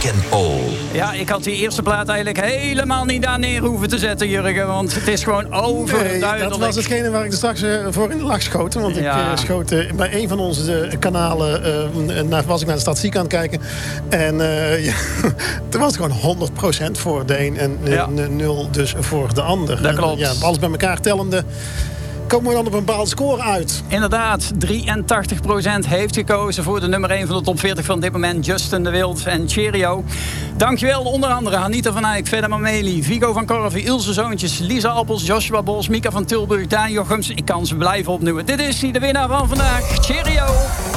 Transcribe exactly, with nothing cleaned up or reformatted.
Weekend Poll. Ja, ik had die eerste plaat eigenlijk helemaal niet daar neer hoeven te zetten, Jurgen. Want het is gewoon overduidelijk. Nee, dat was hetgene waar ik er straks uh, voor in de lach schoten. Want ja. ik uh, schoot uh, bij een van onze uh, kanalen... Uh, naar, was ik naar de statistiek aan het kijken. En uh, ja, toen was het gewoon honderd procent voor de een en uh, ja. nul dus voor de ander. Dat klopt. Uh, ja, alles bij elkaar tellende... komen we dan op een bepaalde score uit. Inderdaad, drieëntachtig procent heeft gekozen voor de nummer één van de top veertig van dit moment. Justin de Wild en Cheerio. Dankjewel onder andere Anita van Eyck, Fedda Mameli, Vigo van Korven, Ilse Zoontjes, Lisa Appels, Joshua Bos, Mika van Tilburg, Daan Jochems. Ik kan ze blijven opnoemen. Dit is de winnaar van vandaag. Cheerio!